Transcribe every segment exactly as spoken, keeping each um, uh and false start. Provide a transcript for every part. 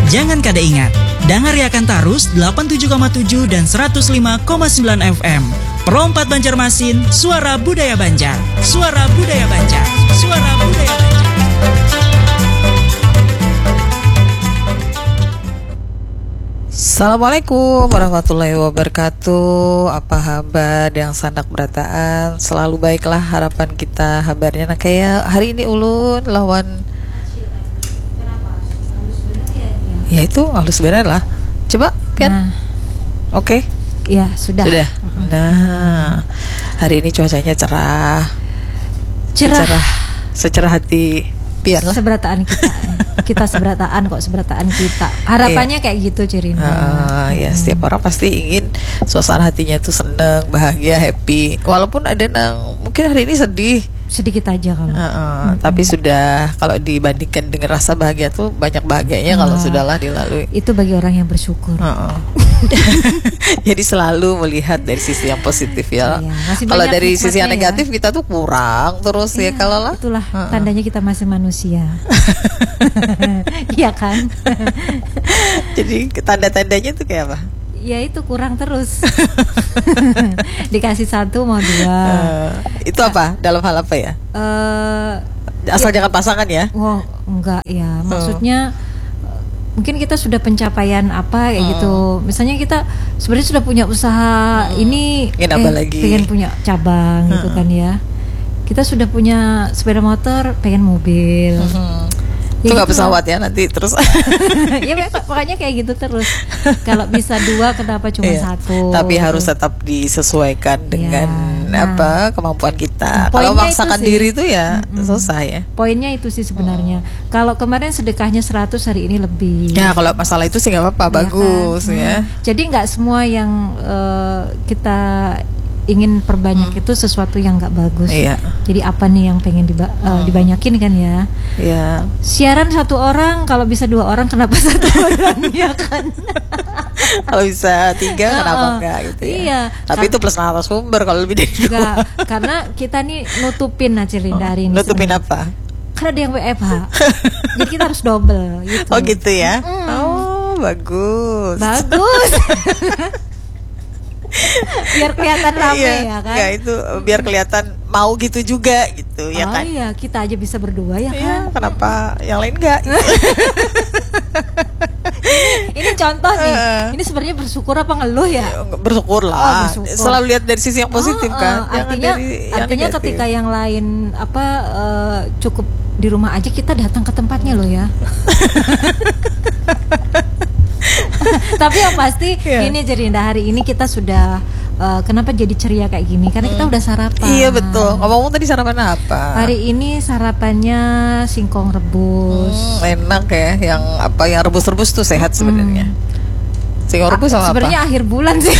Jangan kada ingat, dengar akan Tarus delapan puluh tujuh koma tujuh dan seratus lima koma sembilan F M. Pro empat Banjarmasin, suara budaya Banjar. Suara budaya Banjar. Suara budaya Banjar. Assalamualaikum warahmatullahi wabarakatuh. Apa kabar yang sandak berataan? Selalu baiklah harapan kita kabarnya. Nah kayak hari ini ulun lawan ya itu halus bener lah. Coba Pian. Nah. Oke. Okay. Ya sudah. Sudah. Nah hari ini cuacanya cerah. Cerah. cerah. Secerah hati Pian lah. Seberataan kita. Kita seberataan kok seberataan kita. Harapannya kayak gitu Cirina. Uh, ya hmm. Setiap orang pasti ingin suasana hatinya tuh seneng, bahagia, happy. Walaupun ada yang mungkin hari ini sedih. Sedikit aja kalau. Uh, uh, hmm. Tapi sudah kalau dibandingkan dengan rasa bahagia tuh banyak bahagianya uh, kalau sudahlah dilalui. Itu bagi orang yang bersyukur. Uh, uh. Jadi selalu melihat dari sisi yang positif ya. Iya, kalau dari sisi yang negatif ya. Kita tuh kurang terus iya, ya kalau lah. Itulah uh, uh. tandanya kita masih manusia. Iya kan? Jadi tanda-tandanya tuh kayak apa? Ya itu kurang terus. Dikasih satu mau dua. Uh, itu apa? Dalam hal apa ya? Uh, Asal ya, jangan pasangan ya? Oh enggak ya. Maksudnya uh. mungkin kita sudah pencapaian apa kayak uh. gitu. Misalnya kita sebenarnya sudah punya usaha uh. ini, ingin eh, apa lagi? pengen punya cabang uh. gitu kan ya. Kita sudah punya sepeda motor, pengen mobil. Uh. Itu nggak pesawat ya nanti terus. Ya makanya kayak gitu terus. Kalau bisa dua kenapa cuma iya, satu? Tapi harus tetap disesuaikan dengan ya, nah, apa kemampuan kita. Kalau maksakan diri itu ya mm-mm. susah ya. Poinnya itu sih sebenarnya. Hmm. Kalau kemarin sedekahnya seratus, hari ini lebih. Ya kalau masalah itu sih nggak apa-apa, ya, bagus kan? ya. Hmm. Jadi nggak semua yang uh, kita ingin perbanyak hmm. itu sesuatu yang nggak bagus. Iya. Jadi apa nih yang pengen diba- uh, dibanyakin kan ya? Iya. Siaran satu orang, kalau bisa dua orang kenapa satu orang ya kan? Kalau bisa tiga kenapa uh, enggak gitu ya? Iya. Tapi kan, itu plus narasumber kalau lebih dari dua. Enggak, karena kita nih nutupin aja Linda oh, hari ini. Nutupin sebenarnya. Apa? Karena ada yang W F H. Jadi kita harus double gitu. Oh gitu ya? Mm. Oh bagus. Bagus. Biar kelihatan rame iya, ya kan? Ya itu biar kelihatan mau gitu juga gitu oh, ya kan? Oh iya, kita aja bisa berdua ya iya, kan? Kenapa yang lain enggak? ini, ini contoh nih. Uh, ini sebenarnya bersyukur apa ngeluh ya? Bersyukur lah. Oh, bersyukur. Selalu lihat dari sisi yang positif oh, uh, kan. Artinya, dari artinya yang ketika yang lain apa uh, cukup di rumah aja kita datang ke tempatnya loh ya. Tapi yang pasti yeah. ini Jerinda hari ini kita sudah uh, kenapa jadi ceria kayak gini? Karena kita udah sarapan. Iya betul. Ngomong tadi sarapan apa? Hari ini sarapannya singkong rebus. Hmm, enak ya. Yang apa yang rebus-rebus tuh sehat sebenarnya. Hmm. Singkong rebus sama sebenarnya apa? Sebenarnya akhir bulan sih.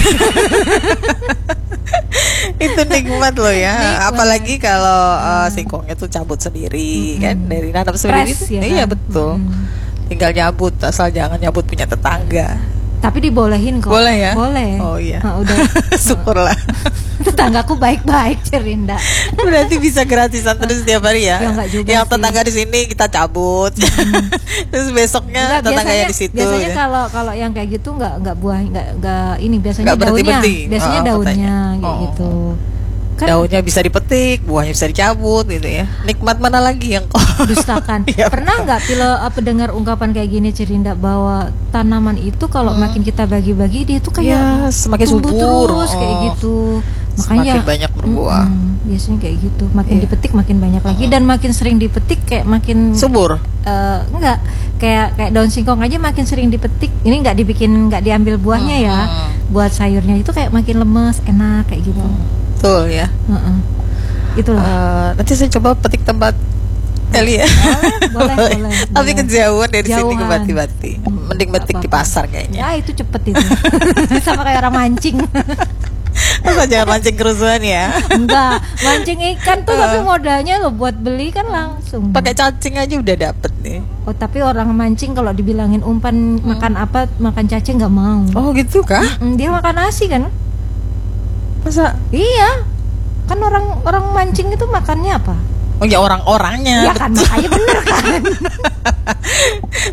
Itu nikmat loh ya. Nikmat. Apalagi kalau uh, singkongnya tuh cabut sendiri hmm. kan dari nanam sendiri. Ya, iya kan? betul. Hmm. Tinggal nyabut, asal jangan nyabut punya tetangga. Tapi dibolehin kok. Boleh ya? Boleh. Oh iya. Nah, udah. Syukurlah. Tetanggaku baik-baik Cerinda. Berarti bisa gratisan terus setiap hari ya? Ya enggak juga yang sih. Tetangga di sini kita cabut. Hmm. Terus besoknya enggak, tetangganya di situ. Biasanya ya? kalau kalau yang kayak gitu enggak enggak buah enggak enggak ini biasanya enggak daunnya. oh, Biasanya daunnya kayak oh. gitu. Kan daunnya bisa dipetik, buahnya bisa dicabut gitu ya. Nikmat mana lagi yang kau dustakan? Ya, pernah nggak bila pendengar ungkapan kayak gini Cerinda bahwa tanaman itu kalau hmm. makin kita bagi-bagi dia tuh kayak ya, semakin tumbuh subur terus oh. kayak gitu. Makanya semakin banyak berbuah. Mm, biasanya kayak gitu. Makin yeah. dipetik makin banyak lagi dan makin sering dipetik kayak makin subur. Uh, enggak kayak kayak daun singkong aja makin sering dipetik. Ini nggak dibikin nggak diambil buahnya hmm. ya. Buat sayurnya itu kayak makin lemes, enak kayak gitu. Hmm. Betul ya. Uh-uh. Itulah. Uh, nanti saya coba petik tempat Eli ya. Oh, boleh, boleh. Tapi kejauhan dari Jauhan. sini ke Bati-Bati. Mending petik di pasar kayaknya. Ya itu cepet itu. Sama kayak orang mancing. Masa jangan mancing kerusuhan ya? Enggak, mancing ikan tuh uh. tapi modalnya lo buat beli kan langsung. Pakai cacing aja udah dapet nih. Oh tapi orang mancing kalau dibilangin umpan hmm. makan apa, makan cacing nggak mau. Oh gitu kah? Mm, dia makan nasi kan? Masa? Iya. Kan orang orang mancing itu makannya apa? Oh ya orang-orangnya. Ya kan makanya bener kan.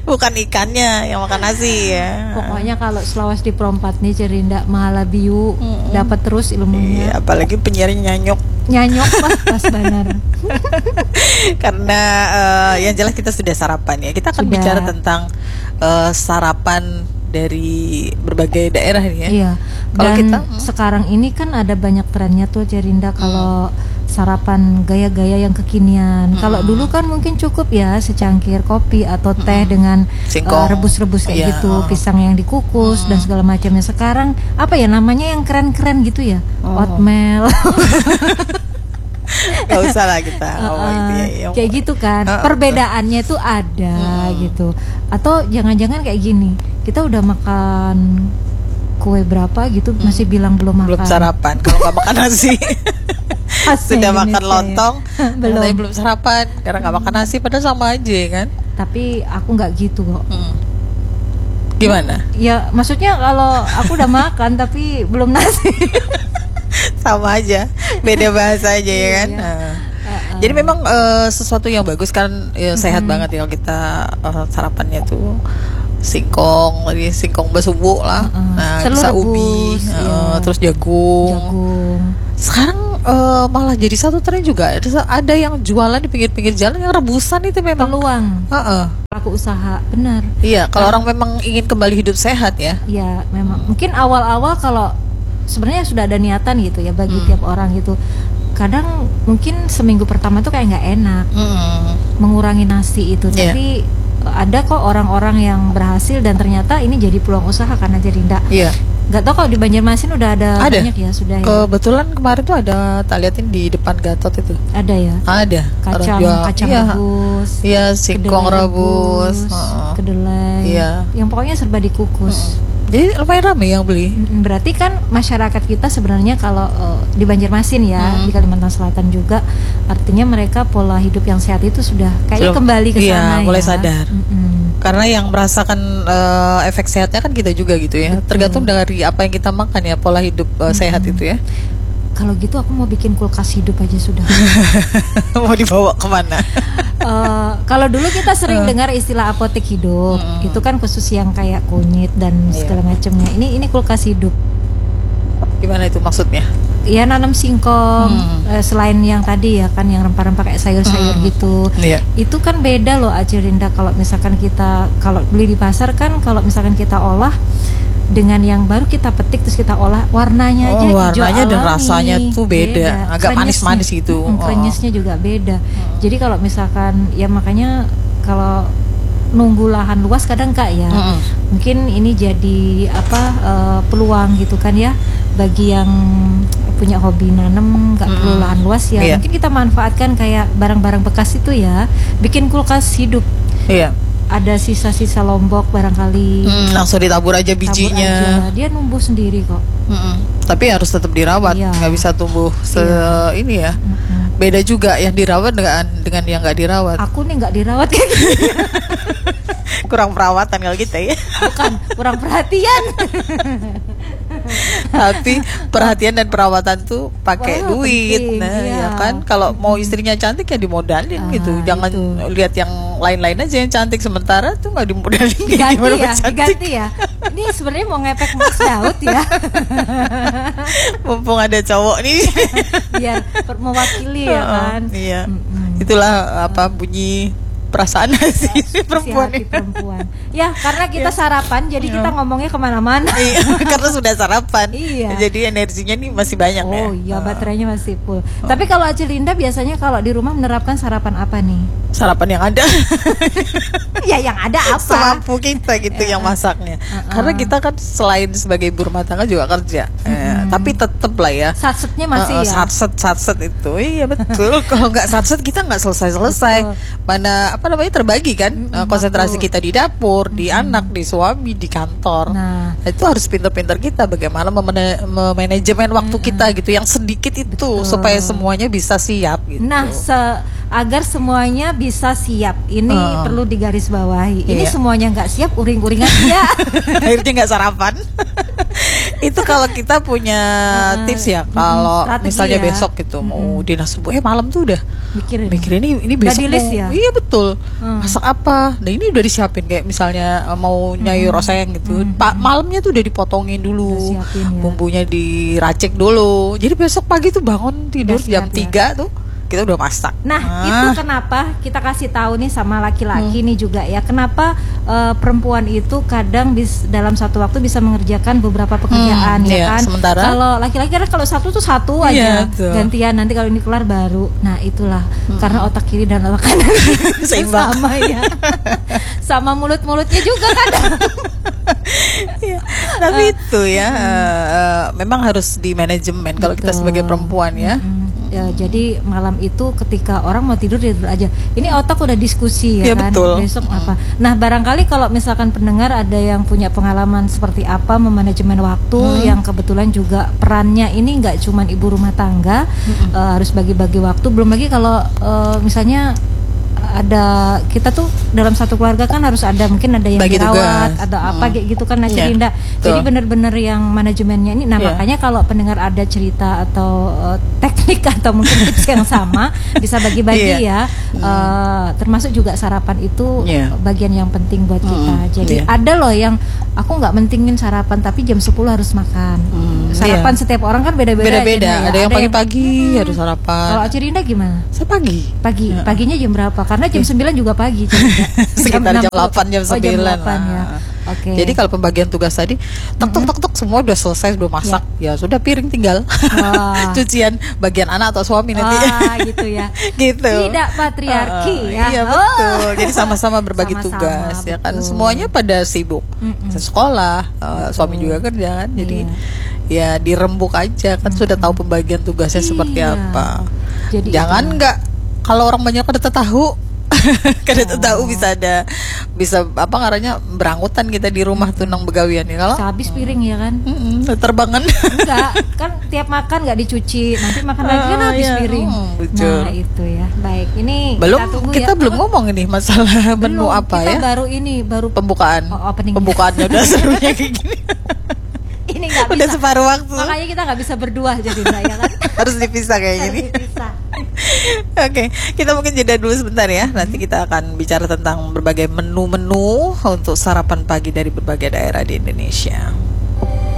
Bukan ikannya yang makan nasi ya. Pokoknya kalau selawas di perempat nih Cerinda Mahalabiu Mm-mm. dapat terus Iya, ilmunya. apalagi penyiarnya nyanyok. Nyanyok pas pas benar. Karena eh, yang jelas kita sudah sarapan ya. Kita akan Sudah. bicara tentang eh, sarapan dari berbagai daerah nih ya. Iya. Kalau Dan kita, hmm. sekarang ini kan ada banyak trennya tuh Cerinda kalau sarapan gaya-gaya yang kekinian. Kalau dulu kan mungkin cukup ya secangkir kopi atau teh dengan Singkong. uh, rebus-rebus kayak Iya, gitu, oh. pisang yang dikukus dan segala macamnya. Sekarang apa ya namanya yang keren-keren gitu ya? Oh. Oatmeal. Gak usah lah kita ngomong gitu ya. Yang- Kayak gitu kan. Uh, uh, Perbedaannya tuh ada gitu. Atau jangan-jangan kayak gini. Kita udah makan kue berapa gitu masih bilang belum makan. belum sarapan kalau nggak makan nasi. Khas Sudah Indonesia makan ya. lontong Belum. tapi belum sarapan karena nggak makan nasi, padahal sama aja ya kan. Tapi aku nggak gitu kok. Hmm. Gimana? Ya maksudnya kalau aku udah makan tapi belum nasi. Sama aja, beda bahasa aja ya kan. Iya. Nah. Uh-uh. Jadi memang eh, sesuatu yang bagus kan, ya, sehat banget ya kalau kita eh, sarapannya tuh singkong, lagi singkong basubuk lah. Uh-uh. Nah, Telur bisa rebus, ubi, eh, iya. terus jagung. Jagung. Sekarang eh, malah jadi satu tren juga. Ada, ada yang jualan di pinggir-pinggir jalan yang rebusan itu memang. Peluang Heeh. pelaku usaha benar. Iya, kalau orang memang ingin kembali hidup sehat ya. Ya memang mungkin awal-awal kalau sebenarnya sudah ada niatan gitu ya bagi tiap orang gitu. Kadang mungkin seminggu pertama tuh kayak nggak enak Hmm. mengurangi nasi itu, Iya. tapi ada kok orang-orang yang berhasil dan ternyata ini jadi peluang usaha karena Cerinda. Iya. Nggak tahu kalau di Banjarmasin udah ada, Ada. banyak ya sudah ya. Kebetulan kemarin tuh ada, tak liatin di depan Gatot itu. Ada ya. Ada. Orang Kacang jual- kacang iya. rebus. Iya, singkong kedelai rebus. Heeh. kedelai. Iya. Yang pokoknya serba dikukus. Jadi lumayan ramai yang beli. Mm, Berarti kan masyarakat kita sebenarnya kalau uh, di Banjarmasin ya, Hmm. di Kalimantan Selatan juga, artinya mereka pola hidup yang sehat itu sudah kayaknya Sudah- kembali ke iya, sana ya. mulai sadar. Mm-mm. Karena yang merasakan eh, efek sehatnya kan kita juga gitu ya. Betul. Tergantung dari apa yang kita makan ya, pola hidup eh, sehat itu ya. Kalau gitu aku mau bikin kulkas hidup aja sudah. Mau dibawa kemana? Eh, kalau dulu kita sering dengar istilah apotek hidup, itu kan khusus yang kayak kunyit dan Iya. segala macamnya. Ini ini kulkas hidup. Gimana itu maksudnya? Ya nanam singkong, Hmm. eh, selain yang tadi ya kan yang rempah-rempah kayak sayur-sayur gitu. Iya. Itu kan beda loh Acerinda kalau misalkan kita kalau beli di pasar kan kalau misalkan kita olah dengan yang baru kita petik terus kita olah warnanya Oh, aja hijau warnanya dan alami. rasanya tuh beda. Agak Krenyesnya- manis-manis gitu. Mm, Oh. krenyesnya juga beda. Jadi kalau misalkan ya makanya kalau nunggu lahan luas kadang kak ya Mm-mm. mungkin ini jadi apa eh, peluang gitu kan ya bagi yang punya hobi nanam nggak perlu lahan luas ya Iya. mungkin kita manfaatkan kayak barang-barang bekas itu ya bikin kulkas hidup. Iya. Ada sisa-sisa lombok barangkali Hmm, langsung ditabur aja tabur bijinya. aja. Dia numbuh sendiri kok. Mm-mm. Tapi harus tetap dirawat, Iya. nggak bisa tumbuh se ini ya. Mm-mm. Beda juga yang dirawat dengan dengan yang nggak dirawat. Aku nih nggak dirawat kayak gini. Kurang perawatan kalau kita ya. Bukan kurang perhatian. Tapi perhatian dan perawatan tuh pakai Wah, duit. penting, Nah, iya. ya kan kalau mau istrinya cantik ya dimodalin Ah, gitu. Jangan itu. lihat yang lain-lain aja yang cantik sementara tuh nggak dimodalin. Diganti Gimana ya, cantik? diganti ya. Ini sebenarnya mau ngepek Mas Daud ya, Mumpung ada cowok nih. biar per- mewakili ya kan. Iya. Mm-mm. Itulah apa bunyi perasaan sih Si perempuan hati ini. perempuan. Ya karena kita sarapan, jadi kita ngomongnya kemana-mana. Iya, karena sudah sarapan. Iya. Jadi energinya nih masih banyak ya. Oh iya, baterainya masih full. Tapi kalau Acilinda biasanya kalau di rumah menerapkan sarapan apa nih? Sarapan yang ada. Ya yang ada apa? Semampu kita gitu yang masaknya. Karena kita kan selain sebagai ibu rumah tangga juga kerja. Eh, tapi tetep lah ya. Satsetnya masih Eh, eh, ya. satset satset itu iya betul. Kalau nggak satset kita nggak selesai selesai. Mana apa namanya terbagi kan. Eh, konsentrasi betul. kita di dapur, di anak, di suami, di kantor. Nah, Itu harus pintar-pintar kita bagaimana memana- memanajemen waktu kita gitu yang sedikit itu Betul. supaya semuanya bisa siap gitu. Nah, se- agar semuanya bisa siap. Ini Uh. perlu digarisbawahi. Ini Iya. semuanya nggak siap, uring-uringan ya. Akhirnya nggak sarapan. Itu Itu kalau kita punya tips ya, kalau strategi misalnya ya. besok gitu mau dinner subuh, eh malam tuh udah Mikirin. mikirin ini ini besok di list mau- ya? Iya betul. Hmm. Masak apa? Nah ini udah disiapin kayak misalnya eh, mau nyayur oseng gitu. Pa- malamnya tuh udah dipotongin dulu. Udah siapin ya. Bumbunya diracik dulu. Jadi besok pagi tuh bangun tidur Udah jam siap ya. tiga tuh kita udah masak. Nah, Ah. itu kenapa kita kasih tahu nih sama laki-laki nih juga ya. Kenapa eh, perempuan itu kadang bis, dalam satu waktu bisa mengerjakan beberapa pekerjaan Hmm, ya iya, kan. sementara- kalau laki-laki kan kalau satu tuh satu Iya, aja. betul. Gantian nanti kalau ini kelar baru. Nah, itulah karena otak kiri dan otak kanan Seimbang. sama ya. Sama mulut-mulutnya juga kadang. Iya. Tapi itu ya eh, eh, memang harus di manajemen kalau kita Betul. sebagai perempuan ya. Mm, ya, jadi malam itu ketika orang mau tidur tidur aja. Ini otak udah diskusi ya Iya, kan. betul. Besok apa. Nah, barangkali kalau misalkan pendengar ada yang punya pengalaman seperti apa memanajemen waktu yang kebetulan juga perannya ini nggak cuman ibu rumah tangga, eh, harus bagi-bagi waktu. Belum lagi kalau eh, misalnya ada kita tuh dalam satu keluarga kan harus ada mungkin ada yang Bagi dirawat tugas. atau apa kayak gitu kan. Nah, Iya, Cirinda. Jadi betul. benar-benar yang manajemennya ini. Nah, Iya. makanya kalau pendengar ada cerita atau uh, teknik atau mungkin tips yang sama bisa bagi-bagi Iya. ya. Uh, termasuk juga sarapan itu Iya. bagian yang penting buat kita. Hmm, Jadi iya. ada loh yang aku nggak mentingin sarapan tapi jam sepuluh harus makan. Hmm, Sarapan iya. setiap orang kan beda-beda. Beda-beda. aja, ya. Ada yang pagi-pagi harus sarapan. Kalau Cirinda gimana? Saya pagi. Pagi, Ya. paginya jam berapa? Karena jam sembilan juga pagi. Cirinda. Sekitar jam enam puluh. delapan, jam Oh, jam sembilan delapan ya. lah. Oke. Jadi kalau pembagian tugas tadi tok tok tok tok semua udah selesai, udah masak, ya, sudah piring tinggal. Wah. Cucian bagian anak atau suami nanti. Ah, gitu ya. Gitu. Tidak patriarki Uh, ya. Iya Oh. betul. Jadi sama-sama berbagi Sama-sama, tugas ya kan. betul. Semuanya pada sibuk. Mm-mm. Sekolah, uh, suami juga kerja kan. Jadi Iya. ya dirembuk aja kan sudah tahu pembagian tugasnya seperti Iya. apa. Jadi Jangan itu. nggak kalau orang banyak kada tahu. Kada tahu bisa ada bisa apa ngarannya berangkutan kita di rumah tuh nang begawian ya kalau habis piring ya kan? Mm-mm, terbangan. Enggak, kan tiap makan nggak dicuci, nanti makan lagi kan Ah, habis iya. piring. Hmm, betul. Nah, itu ya. Baik, ini belum kita, tunggu kita ya. belum ngomong ini masalah menu Belum, apa kita ya baru ini, baru pembukaan Oh, opening. pembukaannya udah serunya kayak gini. ini nggak Udah bisa. separuh waktu. Makanya kita nggak bisa berdua jadi ya kan? Harus dipisah kayak Harus gini. dipisah. Oke, kita mungkin jeda dulu sebentar ya. Nanti kita akan bicara tentang berbagai menu-menu untuk sarapan pagi dari berbagai daerah di Indonesia.